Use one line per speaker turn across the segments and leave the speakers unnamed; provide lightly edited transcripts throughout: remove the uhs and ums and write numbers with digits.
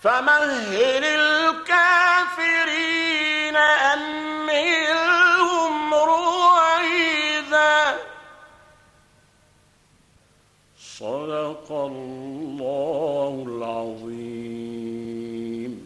فمهل الكافرين أمهلهم رويدا. صدق الله العظيم.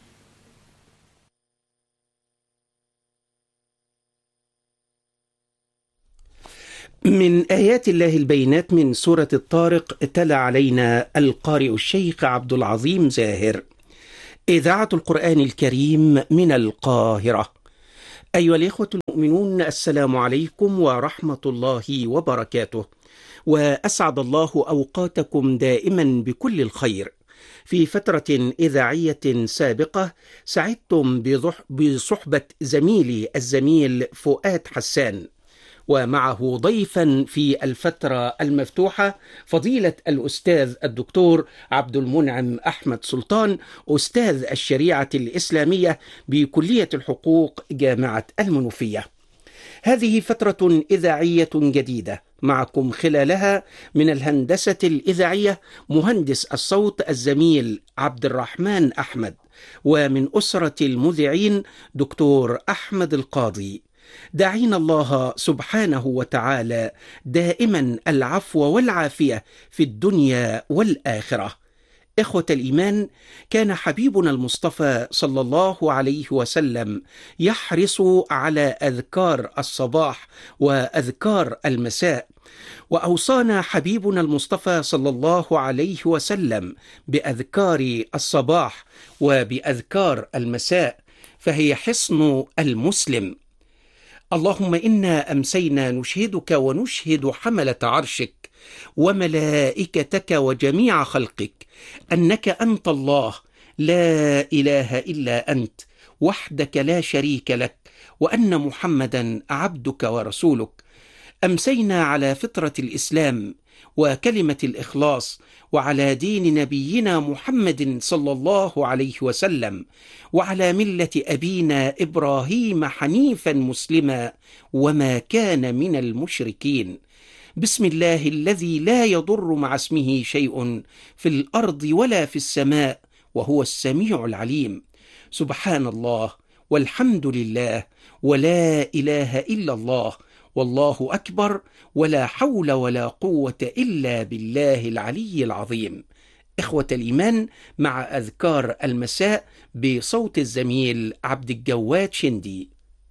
من آيات الله البينات من سورة الطارق تلا علينا القارئ الشيخ عبد العظيم زاهر. إذاعة القرآن الكريم من القاهرة. أيها الإخوة المؤمنون، السلام عليكم ورحمة الله وبركاته، وأسعد الله أوقاتكم دائما بكل الخير. في فترة إذاعية سابقة سعدتم بصحبة زميلي الزميل فؤاد حسان، ومعه ضيفا في الفترة المفتوحة فضيلة الأستاذ الدكتور عبد المنعم أحمد سلطان، أستاذ الشريعة الإسلامية بكلية الحقوق جامعة المنوفية. هذه فترة إذاعية جديدة معكم خلالها من الهندسة الإذاعية مهندس الصوت الزميل عبد الرحمن أحمد، ومن أسرة المذيعين دكتور أحمد القاضي. داعين الله سبحانه وتعالى دائما العفو والعافية في الدنيا والآخرة. إخوة الإيمان، كان حبيبنا المصطفى صلى الله عليه وسلم يحرص على أذكار الصباح وأذكار المساء، وأوصانا حبيبنا المصطفى صلى الله عليه وسلم بأذكار الصباح وبأذكار المساء، فهي حصن المسلم. اللهم إنا أمسينا نشهدك ونشهد حملة عرشك وملائكتك وجميع خلقك أنك أنت الله لا إله إلا أنت وحدك لا شريك لك، وأن محمدا عبدك ورسولك. أمسينا على فطرة الإسلام وكلمة الإخلاص، وعلى دين نبينا محمد صلى الله عليه وسلم، وعلى ملة أبينا إبراهيم حنيفا مسلما وما كان من المشركين. بسم الله الذي لا يضر مع اسمه شيء في الأرض ولا في السماء وهو السميع العليم. سبحان الله والحمد لله ولا إله إلا الله والله أكبر، ولا حول ولا قوة إلا بالله العلي العظيم. إخوة الإيمان، مع أذكار المساء بصوت الزميل عبد الجواد شندي.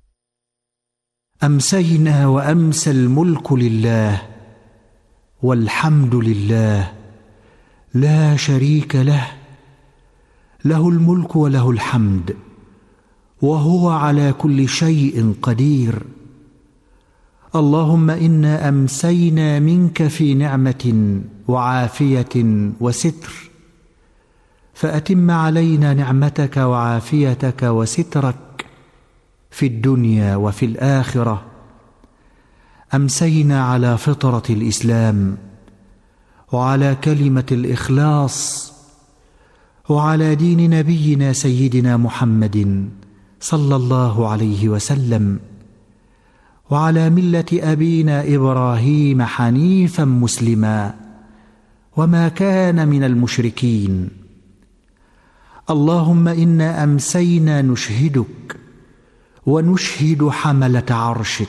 أمسينا وأمسى الملك لله والحمد لله لا شريك له، له الملك وله الحمد وهو على كل شيء قدير. اللهم إنا أمسينا منك في نعمة وعافية وستر، فأتم علينا نعمتك وعافيتك وسترك في الدنيا وفي الآخرة. أمسينا على فطرة الإسلام وعلى كلمة الإخلاص وعلى دين نبينا سيدنا محمد صلى الله عليه وسلم، وعلى ملة أبينا إبراهيم حنيفا مسلما وما كان من المشركين. اللهم إنا أمسينا نشهدك ونشهد حملة عرشك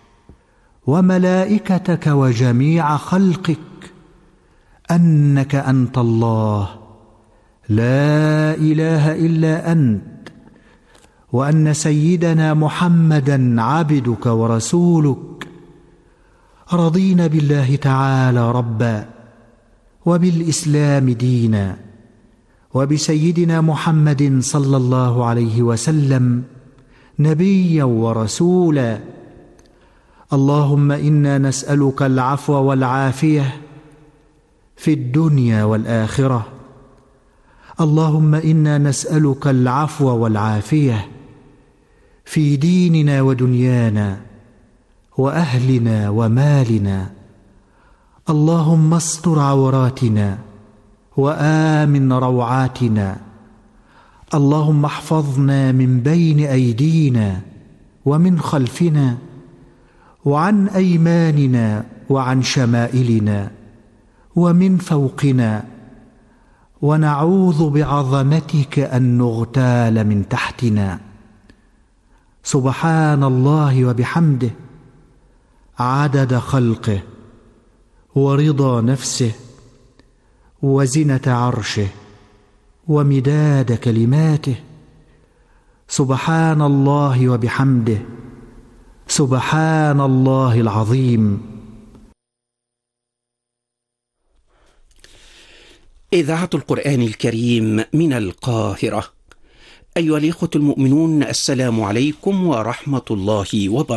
وملائكتك وجميع خلقك أنك أنت الله لا إله إلا أنت، وأن سيدنا محمدا عبدك ورسولك. رضينا بالله تعالى ربا وبالإسلام دينا وبسيدنا محمد صلى الله عليه وسلم نبيا ورسولا. اللهم إنا نسألك العفو والعافية في الدنيا والآخرة. اللهم إنا نسألك العفو والعافية في ديننا ودنيانا وأهلنا ومالنا. اللهم استر عوراتنا وآمن روعاتنا. اللهم احفظنا من بين أيدينا ومن خلفنا وعن أيماننا وعن شمائلنا ومن فوقنا، ونعوذ بعظمتك أن نغتال من تحتنا. سبحان الله وبحمده عدد خلقه ورضا نفسه وزنة عرشه ومداد كلماته. سبحان الله وبحمده سبحان الله العظيم.
إذاعة القرآن الكريم من القاهرة. أيها الإخوة المؤمنون، السلام عليكم ورحمة الله وبركاته.